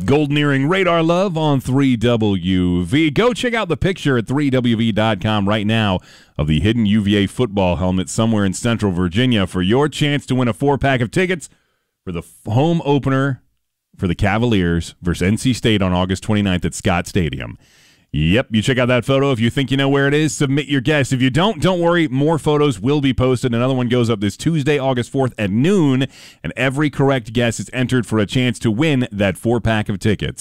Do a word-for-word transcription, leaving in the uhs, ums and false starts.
Golden Earring Radar Love on three W V. Go check out the picture at three W V dot com right now of the hidden U V A football helmet somewhere in Central Virginia for your chance to win a four-pack of tickets for the home opener for the Cavaliers versus N C State on August twenty-ninth at Scott Stadium. Yep, you check out that photo. If you think you know where it is, submit your guess. If you don't, don't worry. More photos will be posted. Another one goes up this Tuesday, August fourth at noon, and every correct guess is entered for a chance to win that four-pack of tickets.